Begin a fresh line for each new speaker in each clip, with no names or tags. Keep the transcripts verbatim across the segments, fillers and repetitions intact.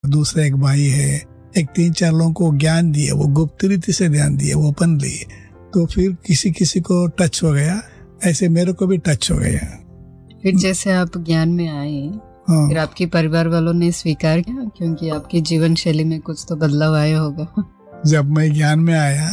दूसरा एक भाई है, एक तीन चार लोगों को ज्ञान दिए, वो गुप्त रीति से ध्यान दिए, वो ओपनली। तो फिर किसी किसी को टच हो गया, ऐसे मेरे को भी टच हो गया।
फिर जैसे आप ज्ञान में आए,
हाँ।
फिर आपके परिवार वालों ने स्वीकार किया, क्योंकि आपकी जीवन शैली में कुछ तो बदलाव आया होगा।
जब मैं ज्ञान में आया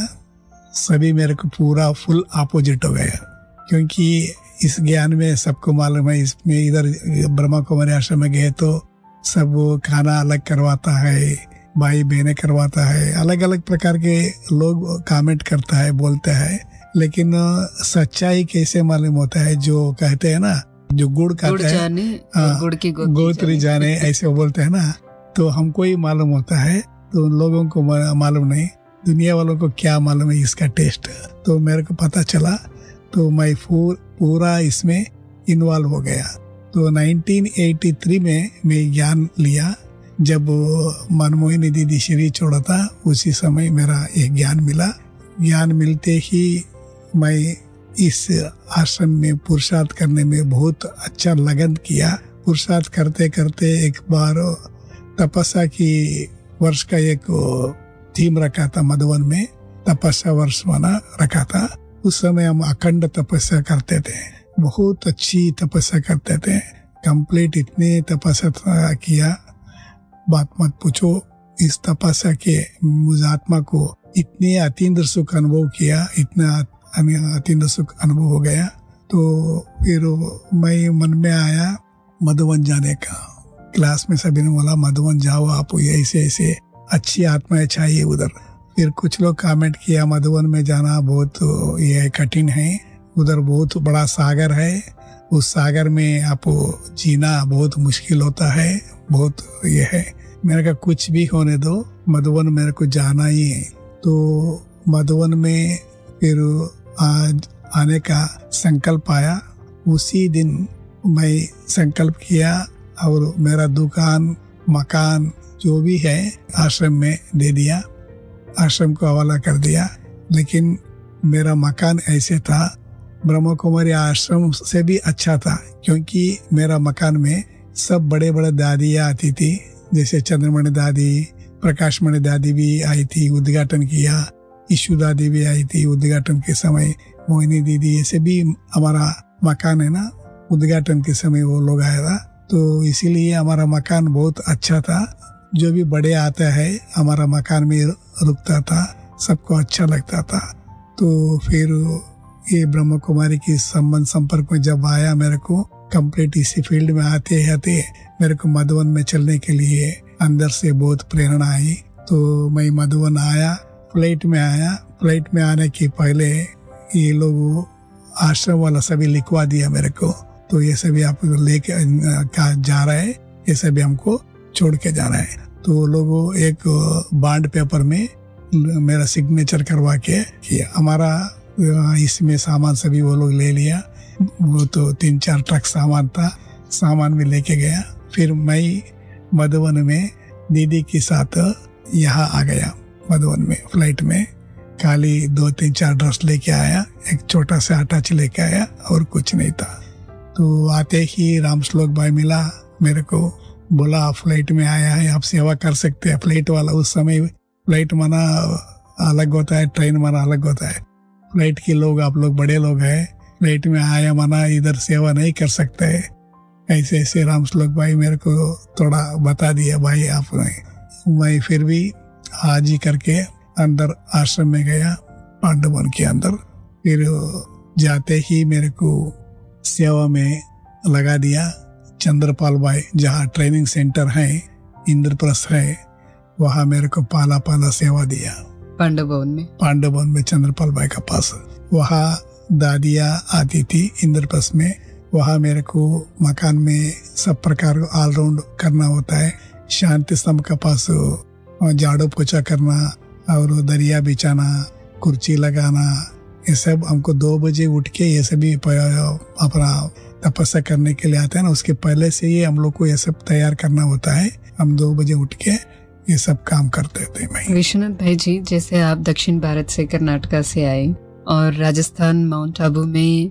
सभी मेरे को पूरा फुल अपोजिट हो गया, क्योंकि इस ज्ञान में सबको मालूम है, इसमें इधर ब्रह्मा कुमारी आश्रम में गए तो सब खाना अलग करवाता है, भाई बहने करवाता है, अलग अलग प्रकार के लोग कमेंट करता है, बोलते हैं, लेकिन सच्चाई कैसे मालूम होता है? जो कहते हैं ना, जो गुड़ खाता है
गुड़ की
गोत्री जाने, ऐसे बोलते हैं ना, तो हमको ही मालूम होता है, तो उन लोगों को मालूम नहीं, दुनिया वालों को क्या मालूम है इसका टेस्ट। तो मेरे को पता चला, तो मैं पूरा इसमें इन्वॉल्व हो गया। तो नाइनटीन एटी थ्री में मैं ज्ञान लिया, जब मनमोहिनी दीदी शरीर छोड़ा था, उसी समय मेरा एक ज्ञान मिला। ज्ञान मिलते ही मैं इस आश्रम में पुरुषार्थ करने में बहुत अच्छा लगन किया। पुरुषार्थ करते करते एक बार तपस्या की वर्ष का एक थीम रखा था, मधुवन में तपस्या वर्ष बना रखा था। उस समय हम अखंड तपस्या करते थे, बहुत अच्छी तपस्या करते थे, कंप्लीट इतने तपस्या किया, बात मत पूछो। इस तपस्या के मुझ आत्मा को इतने अतीन्द्र सुख अनुभव किया, इतना अतीन्द्र सुख अनुभव हो गया। तो फिर मैं मन में आया मधुवन जाने का। क्लास में सभी ने बोला मधुवन जाओ आप, ऐसे ऐसे अच्छी आत्माएं चाहिए उधर। फिर कुछ लोग कमेंट किया मधुवन में जाना बहुत ये कठिन है, उधर बहुत बड़ा सागर है, उस सागर में आप जीना बहुत मुश्किल होता है, बहुत ये है। मेरे का कुछ भी होने दो, मधुवन मेरे को जाना ही है। तो मधुवन में फिर आज आने का संकल्प आया। उसी दिन मैं संकल्प किया और मेरा दुकान मकान जो भी है आश्रम में दे दिया, आश्रम को हवाला कर दिया। लेकिन मेरा मकान ऐसे था, ब्रह्मा कुमारी आश्रम से भी अच्छा था, क्योंकि मेरा मकान में सब बड़े बड़े दादियाँ आती थी, जैसे चंद्रमणि दादी, प्रकाशमणि दादी भी आई थी, उद्घाटन किया, ईशु दादी भी आई थी उद्घाटन के समय, मोहिनी दीदी, ऐसे भी हमारा मकान है ना, उद्घाटन के समय वो लोग आया था। तो इसीलिए हमारा मकान बहुत अच्छा था, जो भी बड़े आता है हमारा मकान में रुकता था, सबको अच्छा लगता था। तो फिर ये ब्रह्मा कुमारी की संबंध संपर्क में जब आया, मेरे को कंप्लीट इसी फील्ड में आते आते मेरे को मधुवन में चलने के लिए अंदर से बहुत प्रेरणा आई। तो मैं मधुवन आया, फ्लाइट में आया। फ्लाइट में आने के पहले ये लोग आश्रम वाला सभी लिखवा दिया मेरे को, तो ये सभी आप लेके जा रहे हैं, ये सभी हमको छोड़ के जाना है। तो लोगों एक बॉन्ड पेपर में मेरा सिग्नेचर करवा के किया। हमारा इसमें सामान सभी वो लोग ले लिया, वो तो तीन चार ट्रक सामान था, सामान भी लेके गया। फिर मैं मधुवन में दीदी के साथ यहाँ आ गया। मधुवन में फ्लाइट में खाली दो तीन चार ड्रेस लेके आया, एक छोटा सा अटैच लेके आया और कुछ नहीं था। तो आते ही राम श्लोक भाई मिला, मेरे को बोला आप फ्लाइट में आया है, आप सेवा कर सकते हैं। फ्लाइट वाला उस समय फ्लाइट माना अलग होता है, ट्रेन माना अलग होता है। फ्लाइट के लोग आप लोग बड़े लोग हैं, फ्लाइट में आया माना इधर सेवा नहीं कर सकते। ऐसे ऐसे राम श्लोक भाई मेरे को थोड़ा बता दिया भाई आपने। मैं फिर भी आज ही करके अंदर आश्रम में गया, पांडवन के अंदर। फिर जाते ही मेरे को सेवा में लगा दिया। चंद्रपाल भाई जहाँ ट्रेनिंग सेंटर है, इंद्रप्रस्थ है, वहाँ मेरे को पाला पाला सेवा दिया।
पांडवन में
पांडवन में चंद्रपाल भाई का पास, वहाँ दादिया आती थी इंद्रप्रस्थ में। वहाँ मेरे को मकान में सब प्रकार ऑलराउंड करना होता है। शांति स्तंभ का पास झाड़ू पोछा करना और दरिया बिछाना, कुर्सी लगाना, ये सब हमको दो बजे उठ के ये सभी अपना तपस्या करने के लिए आते हैं ना, उसके पहले से ही हम लोग को ये सब तैयार करना होता है। हम दो बजे उठ के ये सब काम करते थे। मैं
विश्वनाथ भाई जी, जैसे आप दक्षिण भारत से कर्नाटका से आए और राजस्थान माउंट आबू में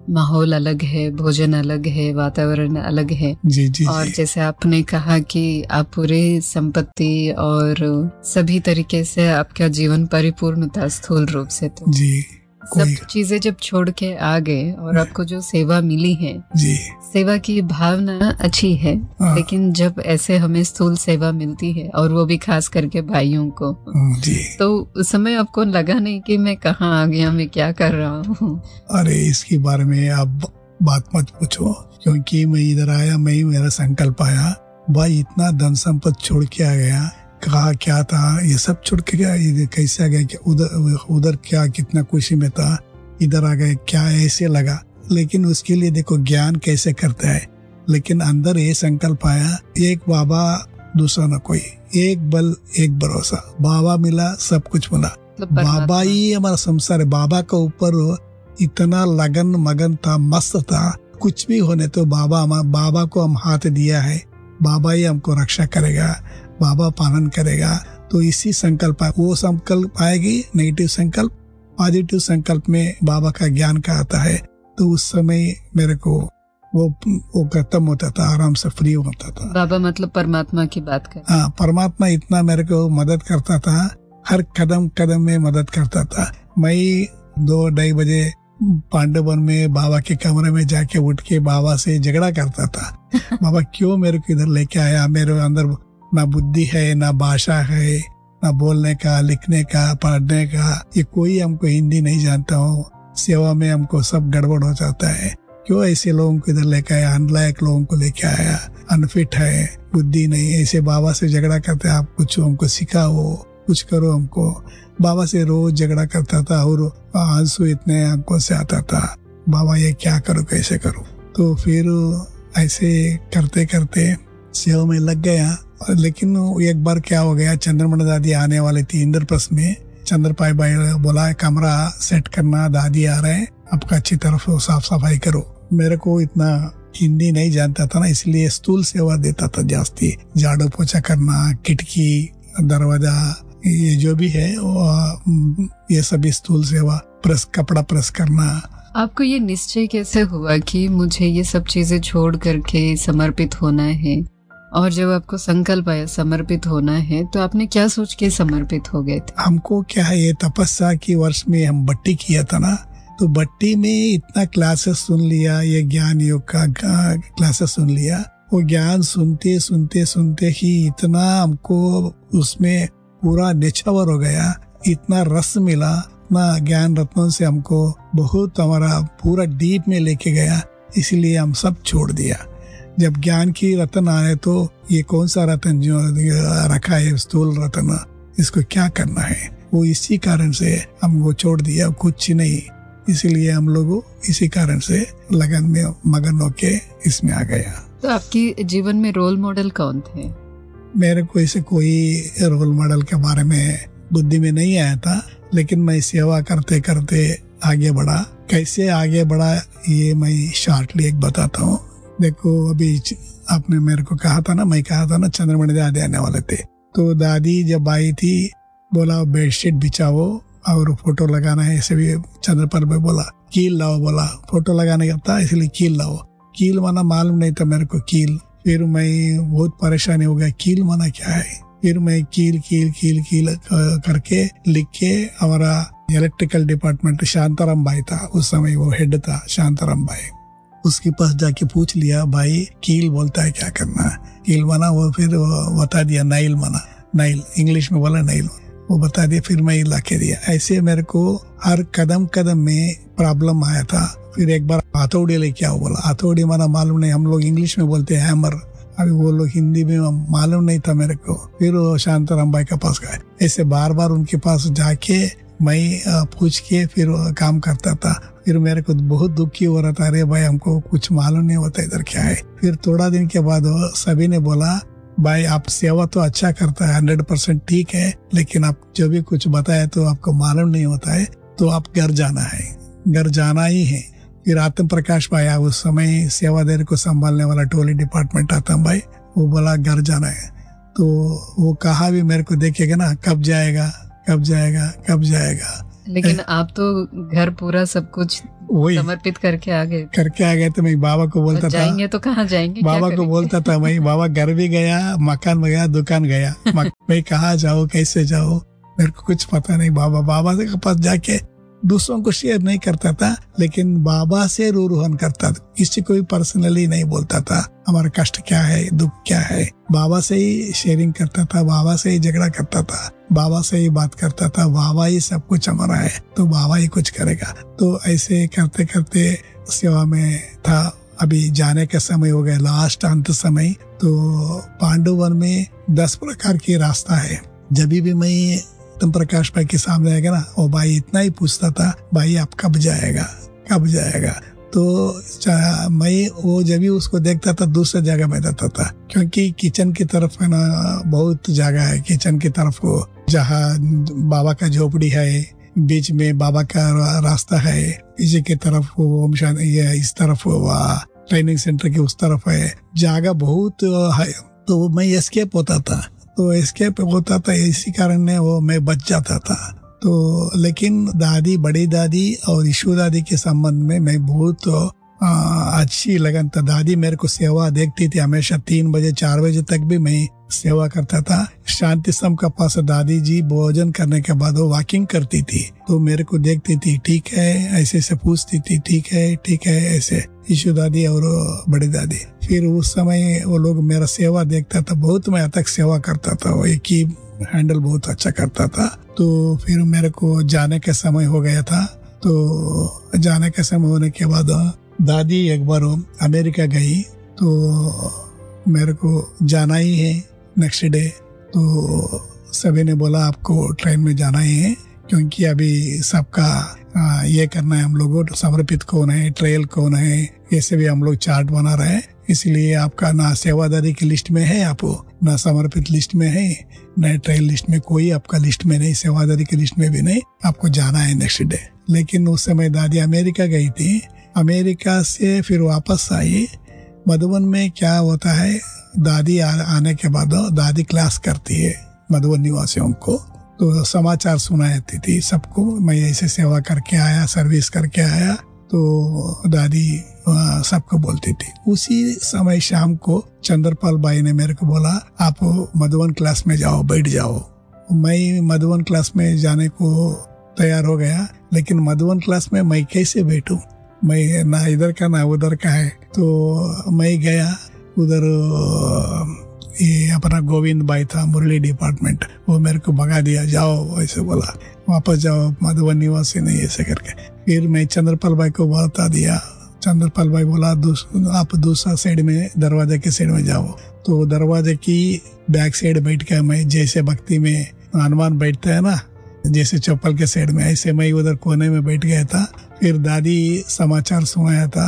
माहौल अलग है, भोजन अलग है, वातावरण अलग है।
जी जी
और
जी
जैसे आपने कहा कि आप पूरे संपत्ति और सभी तरीके से आपका जीवन परिपूर्ण था स्थूल रूप से, तो
जी कोई
सब चीजें जब छोड़ के आ गए और आपको जो सेवा मिली है,
जी
सेवा की भावना अच्छी है,
हाँ,
लेकिन जब ऐसे हमें स्थूल सेवा मिलती है और वो भी खास करके भाइयों को,
हम्म, जी
तो उस समय आपको लगा नहीं कि मैं कहाँ आ गया, मैं क्या कर रहा हूँ?
अरे इसके बारे में आप बात मत पूछो, क्योंकि मैं इधर आया, मैं ही मेरा संकल्प आया, भाई इतना धन संपत्ति छोड़ के आ गया, कहा क्या था ये सब छोड़ के गया, ये कैसे आ गया, कि उधर उधर क्या कितना खुशी में था, इधर आ गए क्या, ऐसे लगा। लेकिन उसके लिए देखो ज्ञान कैसे करता है, लेकिन अंदर ये संकल्प आया, एक बाबा दूसरा न कोई, एक बल एक भरोसा, बाबा मिला सब कुछ मिला,
मतलब
बाबा
परमात्मा।
ही हमारा संसार है। बाबा का ऊपर इतना लगन मगन था, मस्त था, कुछ भी होने तो बाबा हमारा, बाबा को हम हाथ दिया है, बाबा ही हमको रक्षा करेगा, बाबा पालन करेगा। तो इसी संकल्प, वो संकल्प आएगी नेगेटिव संकल्प, पॉजिटिव संकल्प में बाबा का ज्ञान का आता है, तो उस समय मेरे को वो वो खत्म होता था, आराम से फ्री होता था।
बाबा मतलब परमात्मा की बात कर।
हाँ, परमात्मा इतना मेरे को मदद करता था, हर कदम कदम में मदद करता था। मैं दो ढाई बजे पांडवन में बाबा के कमरे में जाके उठ के बाबा से झगड़ा करता था बाबा क्यों मेरे को इधर लेके आया, मेरे अंदर ना बुद्धि है, ना भाषा है, ना बोलने का, लिखने का, पढ़ने का, ये कोई हमको हिंदी नहीं जानता हूँ, सेवा में हमको सब गड़बड़ हो जाता है, क्यों ऐसे लोगों को इधर लेके आया, अनलायक लोगों को लेके आया, अनफिट है, बुद्धि नहीं, ऐसे बाबा से झगड़ा करते, आप कुछ हमको सिखाओ, कुछ करो हमको। बाबा से रोज झगड़ा करता था और आंसू इतने आंखों से आता था, बाबा ये क्या करो, कैसे करो। तो फिर ऐसे करते करते सेवा में लग गया। लेकिन एक बार क्या हो गया, चंद्रमणि दादी आने वाली थी इंद्रप्रस्थ में, चंद्रपाई भाई बोला कमरा सेट करना, दादी आ रहे हैं, आपका अच्छी तरफ साफ सफाई करो। मेरे को इतना हिंदी नहीं जानता था ना, इसलिए स्थूल सेवा देता था जास्ती, झाड़ू पोछा करना, खिड़की दरवाजा, ये जो भी है वो, ये सभी स्थूल सेवा, प्रेस कपड़ा प्रेस करना।
आपको ये निश्चय कैसे हुआ कि मुझे ये सब चीजें छोड़ करके समर्पित होना है? और जब आपको संकल्प आया समर्पित होना है, तो आपने क्या सोच के समर्पित हो गए थे?
हमको क्या है, ये तपस्या की वर्ष में हम बट्टी किया था ना, तो बट्टी में इतना क्लासेस सुन लिया, ये ज्ञान योग का क्लासेस सुन लिया, वो ज्ञान सुनते सुनते सुनते ही इतना हमको उसमें पूरा निछावर हो गया, इतना रस मिला ना, ज्ञान रत्नों से हमको बहुत हमारा पूरा डीप में लेके गया, इसलिए हम सब छोड़ दिया। जब ज्ञान की रत्न आए तो ये कौन सा रत्न जो रखा है, स्थूल रत्न, इसको क्या करना है, वो इसी कारण से हमको छोड़ दिया, कुछ नहीं। इसीलिए हम लोग इसी कारण से लगन में मगन होके इसमें आ गया।
तो आपकी जीवन में रोल मॉडल कौन थे?
मेरे को ऐसे कोई रोल मॉडल के बारे में बुद्धि में नहीं आया था, लेकिन मैं सेवा करते करते आगे बढ़ा। कैसे आगे बढ़ा ये मैं शॉर्टली एक बताता हूँ। देखो अभी आपने मेरे को कहा था ना, मैं कहा था ना चंद्रमणि दादी आने वाले थे, तो दादी जब आई थी बोला बेडशीट बिछाओ और फोटो लगाना है, ऐसे भी चंद्रपाल भाई बोला कील लाओ, बोला फोटो लगाने का था इसलिए कील लाओ। कील माना मालूम नहीं था मेरे को कील, फिर मैं बहुत परेशानी हो गया, कील माना क्या है। फिर मैं कील कील कील कील करके लिख के, हमारा इलेक्ट्रिकल डिपार्टमेंट शांताराम भाई था उस समय, वो हेड था शांताराम भाई, उसके पास जाके पूछ लिया, भाई कील बोलता है क्या करना है। कील माना वो फिर वो बता दिया, नाइल माना, नाइल इंग्लिश में बोला नाइल, वो बता दिया, फिर मैं ला के दिया। ऐसे मेरे को हर कदम कदम में प्रॉब्लम आया था। फिर एक बार हथौड़ी लेके आओ बोला, हथौड़ी माना मालूम नहीं, हम लोग इंग्लिश में बोलते हैं हैमर, अभी वो लोग हिंदी में मालूम नहीं था मेरे को। फिर वो शांताराम भाई के पास गए, ऐसे बार बार उनके पास जाके मैं पूछ के फिर काम करता था। फिर मेरे को बहुत दुखी हो रहा था, अरे भाई हमको कुछ मालूम नहीं होता इधर क्या है। फिर थोड़ा दिन के बाद सभी ने बोला, भाई आप सेवा तो अच्छा करता है, हंड्रेड परसेंट ठीक है, लेकिन आप जो भी कुछ बताए तो आपको मालूम नहीं होता है, तो आप घर जाना है, घर जाना ही है। फिर आत्म प्रकाश भाई आया, उस समय सेवा देर को संभालने वाला टोली डिपार्टमेंट आत्म भाई, वो बोला घर जाना है। तो वो कहा भी मेरे को देखेगा ना, कब जाएगा कब जाएगा कब जाएगा।
लेकिन आप तो घर पूरा सब कुछ
वही
समर्पित करके आ गए
करके आ गए। तो मैं बाबा को बोलता था,
जाएंगे तो कहाँ जाएंगे,
बाबा को बोलता था मैं, बाबा घर भी गया, मकान में गया, दुकान गया, मैं कहाँ जाऊँ, कैसे जाऊँ, मेरे को कुछ पता नहीं। बाबा बाबा के पास जाके दूसरों को शेयर नहीं करता था, लेकिन बाबा से रूरोहन करता था, किसी को भी पर्सनली नहीं बोलता था हमारा कष्ट क्या है, दुख क्या है। बाबा से ही शेयरिंग करता था, बाबा से ही झगड़ा करता था, बाबा से ही बात करता था, बाबा ही सब कुछ हमारा है, तो बाबा ही कुछ करेगा। तो ऐसे करते करते सेवा में था। अभी जाने का समय हो गया, लास्ट अंत समय। तो पांडुवन में दस प्रकार की रास्ता है। जब भी मैं तुम प्रकाश भाई के सामने आएगा ना, वो भाई इतना ही पूछता था, भाई आप कब जाएगा, कब जाएगा। तो मैं वो जब भी उसको देखता था दूसरे जगह में जाता था, क्योंकि किचन की तरफ है ना बहुत जगह है, किचन की तरफ जहाँ बाबा का झोपड़ी है, बीच में बाबा का रास्ता है, पीछे की तरफ वो ये इस तरफ ट्रेनिंग सेंटर की उस तरफ है, जगह बहुत है। तो मैं एस्केप होता था, तो एस्केप होता था, इसी कारण ने वो मैं बच जाता था। तो लेकिन दादी, बड़ी दादी और ईशु दादी के संबंध में मैं बहुत आ, अच्छी लगन था। दादी मेरे को सेवा देखती थी हमेशा, तीन बजे चार बजे तक भी मैं सेवा करता था। शांति सम का पास दादी जी भोजन करने के बाद वो वॉकिंग करती थी, तो मेरे को देखती थी, ठीक है, ऐसे से पूछती थी, ठीक है ठीक है, ऐसे ईशु दादी और बड़ी दादी। फिर उस समय वो लोग मेरा सेवा देखता था, बहुत मैं तक सेवा करता था, वो एक ही हैंडल बहुत अच्छा करता था। तो फिर मेरे को जाने का समय हो गया था। तो जाने का समय होने के बाद दादी एक बार अमेरिका गई, तो मेरे को जाना ही है नेक्स्ट डे। तो सभी ने बोला आपको ट्रेन में जाना ही है, क्योंकि अभी सबका ये करना है, हम लोगों को समर्पित कौन है, ट्रेल कौन है, ये से भी हम लोग चार्ट बना रहे हैं। इसलिए आपका ना सेवादारी की लिस्ट में है, आप ना समर्पित लिस्ट में है, न ट्रेल लिस्ट में, कोई आपका लिस्ट में नहीं, सेवादारी की लिस्ट में भी नहीं, आपको जाना है नेक्स्ट डे। लेकिन उस समय दादी अमेरिका गई थी, अमेरिका से फिर वापस आई। मधुबन में क्या होता है, दादी आ, आने के बाद दादी क्लास करती है मधुबन निवासियों को, तो समाचार सुनाती थी सबको। मैं ऐसे सेवा करके आया, सर्विस करके आया, तो दादी सबको बोलती थी। उसी समय शाम को चंद्रपाल भाई ने मेरे को बोला आप मधुबन क्लास में जाओ, बैठ जाओ। मैं मधुबन क्लास में जाने को तैयार हो गया, लेकिन मधुबन क्लास में मैं कैसे बैठूं, मैं ना इधर का ना उधर का है। तो मैं गया उधर, ये अपना गोविंद भाई था मुरली डिपार्टमेंट, वो मेरे को भगा दिया, जाओ ऐसे बोला, वापस जाओ, मधुबन निवासी नहीं, ऐसे करके। फिर मैं चंद्रपाल भाई को बता दिया। चंद्रपाल भाई बोला आप दूसरा साइड में, दरवाजे के साइड में जाओ। तो दरवाजे की बैक साइड बैठ के मैं, जैसे भक्ति में हनुमान बैठता है ना, जैसे चप्पल के साइड में, ऐसे मैं उधर कोने में बैठ गया था। फिर दादी समाचार सुनाया था,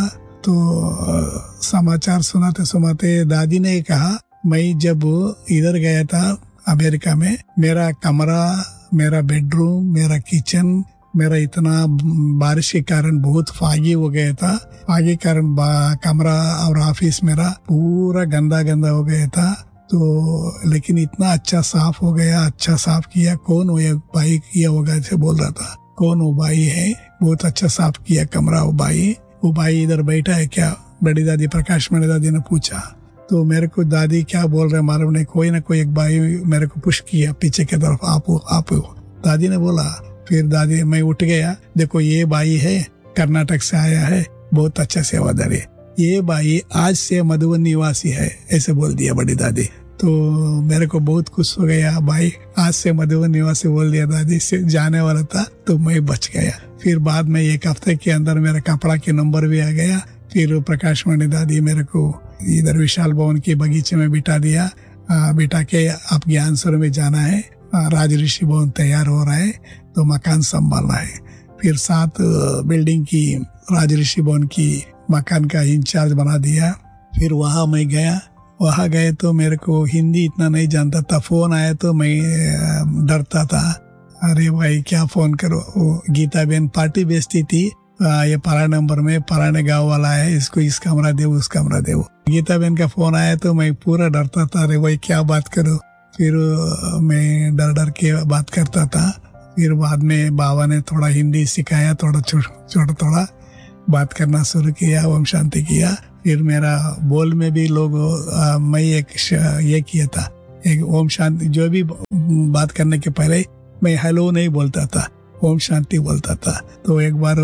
तो समाचार सुनाते सुनाते दादी ने कहा, मैं जब इधर गया था अमेरिका में, मेरा कमरा, मेरा बेडरूम, मेरा किचन, मेरा इतना बारिश के कारण बहुत फागी हो गया था, फागी के कारण कमरा और ऑफिस मेरा पूरा गंदा गंदा हो गया था। तो लेकिन इतना अच्छा साफ हो गया, अच्छा साफ किया। कौन वो भाई किया होगा ऐसे बोल रहा था, कौन वो भाई है, बहुत अच्छा साफ किया कमरा वो भाई। वो भाई इधर बैठा है क्या, बड़ी दादी प्रकाश मणि दादी ने पूछा। तो मेरे को दादी क्या बोल रहे मालूम नहीं, कोई ना कोई एक भाई मेरे को पुश किया पीछे की तरफ, आप आप दादी ने बोला। फिर दादी, मैं उठ गया, देखो ये भाई है, कर्नाटक से आया है, बहुत अच्छा सेवादारी, ये भाई आज से मधुबन निवासी है, ऐसे बोल दिया बड़ी दादी। तो मेरे को बहुत खुश हो गया, भाई आज से मधुबन निवासी बोल दिया, दादी से जाने वाला था तो मैं बच गया। फिर बाद में एक हफ्ते के अंदर मेरा कपड़ा के नंबर भी आ गया। फिर प्रकाश मणि दादी मेरे को इधर विशाल भवन के बगीचे में बिठा दिया, बिठा के आप ज्ञानसर में जाना है, राज ऋषि भवन तैयार हो रहा है, तो मकान संभालना है। फिर सात बिल्डिंग की राज ऋषि भवन की मकान का इंचार्ज बना दिया। फिर वहां मैं गया, वहां गए तो मेरे को हिंदी इतना नहीं जानता था, फोन आया तो मैं डरता था, अरे भाई क्या फोन करो। वो गीता बहन पार्टी बेचती थी, आ, ये परा नंबर में पराने गाँव वाला है, इसको इस कमरा दे, उस कमरा दे। गीता बहन का फोन आया तो मैं पूरा डरता था, अरे भाई क्या बात करो। फिर मैं डर डर के बात करता था। फिर बाद में बाबा ने थोड़ा हिंदी सिखाया, थोड़ा छोटा थोड़ा, बात करना शुरू किया, ओम शांति किया। फिर मेरा बोल में भी लोग आ, मैं एक ये किया था, एक ओम शांति, जो भी बात करने के पहले मैं हेलो नहीं बोलता था, ओम शांति बोलता था। तो एक बार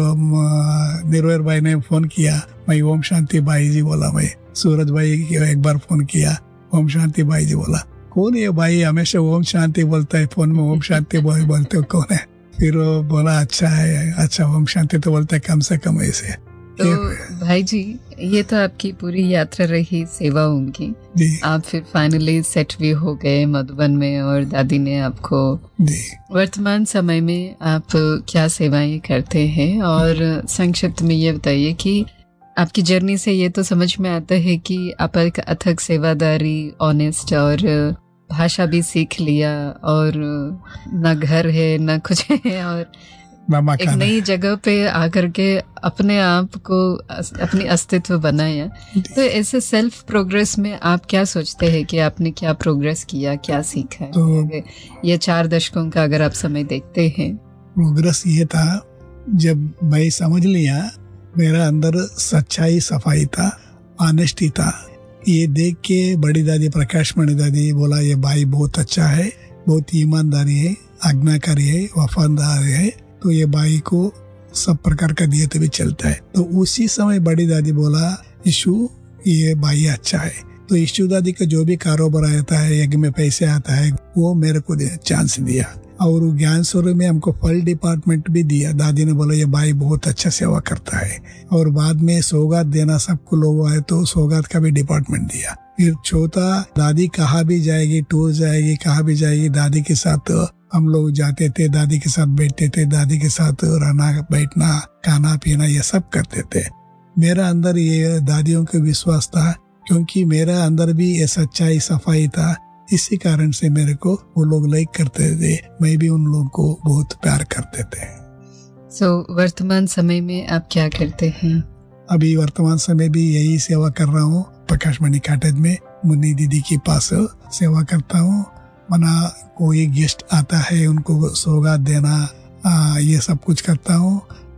निर्वैर भाई ने फोन किया, मैं ओम शांति भाई जी बोला। मैं सूरज भाई एक बार फोन किया, ओम शांति भाई जी बोला। कौन ये भाई हमेशा ओम शांति बोलता है, फोन में ओम शांति भाई बोलते हो, कौन है? फिर वो बोला अच्छा है, अच्छा ओम शांति तो बोलते है कम से कम ऐसे।
तो भाई जी, ये तो आपकी पूरी यात्रा रही सेवाओं की। आप फिर फाइनली सेट भी हो गए मधुबन में और दादी ने आपको। वर्तमान समय में आप क्या सेवाएं करते हैं, और संक्षिप्त में ये बताइए कि आपकी जर्नी से ये तो समझ में आता है कि आप एक अथक सेवादारी, ऑनेस्ट, और भाषा भी सीख लिया, और न घर है न कुछ है, और एक नई जगह पे आकर के अपने आप को, अपनी अस्तित्व बनाया। तो ऐसे सेल्फ प्रोग्रेस में आप क्या सोचते हैं कि आपने क्या प्रोग्रेस किया, क्या सीखा है? तो ये चार दशकों का अगर आप समय देखते हैं।
प्रोग्रेस ये था, जब मैं समझ लिया मेरा अंदर सच्चाई, सफाई था, ऑनेस्टी था। ये देख के बड़ी दादी, प्रकाश मणि दादी बोला ये भाई बहुत अच्छा है, बहुत ईमानदारी है, आज्ञाकारी है, वफादार है, तो ये भाई को सब प्रकार का दिए तभी चलता है। तो उसी समय बड़ी दादी बोला ईशु ये भाई अच्छा है। तो ईशु दादी का जो भी कारोबार आता है, यज्ञ में पैसे आता है, वो मेरे को चांस दिया। और ज्ञान स्वरूप में हमको फल डिपार्टमेंट भी दिया। दादी ने बोला ये भाई बहुत अच्छा सेवा करता है। और बाद में सौगात देना, सबको लोग आए तो सौगात का भी डिपार्टमेंट दिया। फिर चौथा, दादी कहाँ भी जाएगी, टूर जाएगी, कहाँ भी जाएगी, दादी के साथ हम लोग जाते थे, दादी के साथ बैठते थे, दादी के साथ रहना, बैठना, खाना पीना, ये सब करते थे। मेरा अंदर ये दादियों का विश्वास था, क्योंकि मेरा अंदर भी ये सच्चाई, सफाई था। इसी कारण से मेरे को वो लोग लाइक करते थे, मैं भी उन लोगों को बहुत प्यार करते थे।
सो so, वर्तमान समय में आप क्या करते हैं?
अभी वर्तमान समय भी यही सेवा कर रहा हूँ, प्रकाश मणि कॉटेज में मुन्नी दीदी के पास सेवा करता हूँ। मना कोई गेस्ट आता है उनको सौगात देना, आ, ये सब कुछ करता हूँ।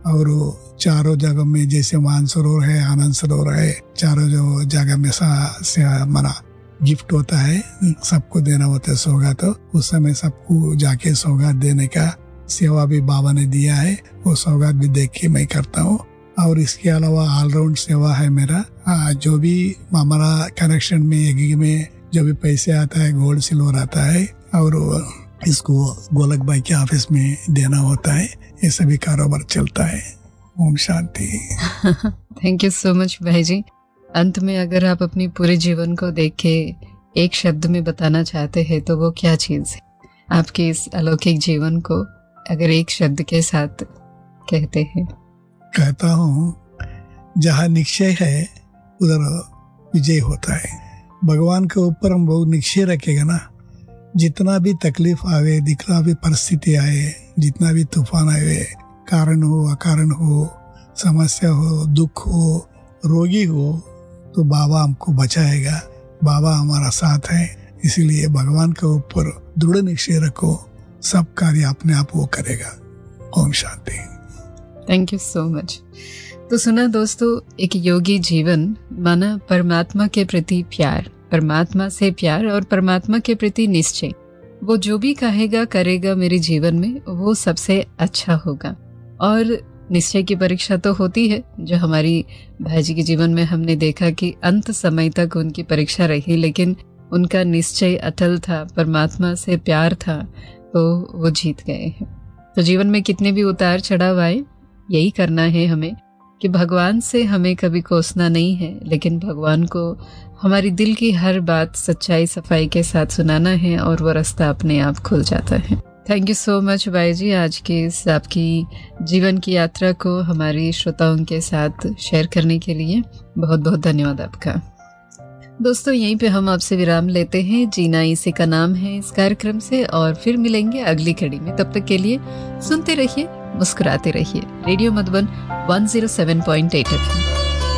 और चारों जगह में जैसे मानसरोवर है, आनंद सरोवर है, चारों जो जगह में सा, से मना गिफ्ट होता है, सबको देना होता है सौगात। तो उस समय सबको जाके सौगात देने का सेवा भी बाबा ने दिया है, वो सौगात भी देख के मैं करता हूँ। और इसके अलावा ऑलराउंड सेवा है मेरा। आ, जो भी हमारा कनेक्शन में, यज्ञ में जो भी पैसे आता है, गोल्ड सिल्वर आता है, और इसको गोलक भाई के ऑफिस में देना होता है। ये सभी कारोबार चलता है। Om Shanti.
Thank you so much भाई जी। अंत में अगर आप अपनी पूरे जीवन को देख के एक शब्द में बताना चाहते हैं तो वो क्या चीज है? आपके इस अलौकिक जीवन को अगर एक शब्द के साथ कहते हैं।
कहता हूँ, जहाँ निश्चय है उधर विजय होता है। भगवान के ऊपर हम बहुत निश्चय रखेगा ना, जितना भी तकलीफ आवे, जितना भी परिस्थिति आए, जितना भी तूफान आए, कारण हो, अकारण हो, समस्या हो, दुख हो, रोगी हो, तो बाबा हमको बचाएगा। बाबा हमारा साथ है। इसीलिए भगवान के ऊपर दृढ़ निश्चय रखो, सब कार्य अपने आप वो करेगा। Om Shanti.
Thank you so much. तो सुना दोस्तों, एक योगी जीवन माना परमात्मा के प्रति प्यार, परमात्मा से प्यार और परमात्मा के प्रति निश्चय। वो जो भी कहेगा करेगा मेरे जीवन में, वो सबसे अच्छा होगा। और निश्चय की परीक्षा तो होती है, जो हमारी भाई जी के जीवन में हमने देखा कि अंत समय तक उनकी परीक्षा रही, लेकिन उनका निश्चय अटल था, परमात्मा से प्यार था, तो वो जीत गए हैं। तो जीवन में कितने भी उतार चढ़ाव आए, यही करना है हमें कि भगवान से हमें कभी कोसना नहीं है, लेकिन भगवान को हमारी दिल की हर बात सच्चाई, सफाई के साथ सुनाना है, और वो रास्ता अपने आप खुल जाता है। थैंक यू सो मच भाई जी, आज की इस आपकी जीवन की यात्रा को हमारी श्रोताओं के साथ शेयर करने के लिए बहुत बहुत धन्यवाद आपका। दोस्तों, यहीं पे हम आपसे विराम लेते हैं। जीना इसी का नाम है इस कार्यक्रम से, और फिर मिलेंगे अगली कड़ी में। तब तक के लिए सुनते रहिए, मुस्कुराते रहिए। Radio Madhuban one zero seven point eight F M.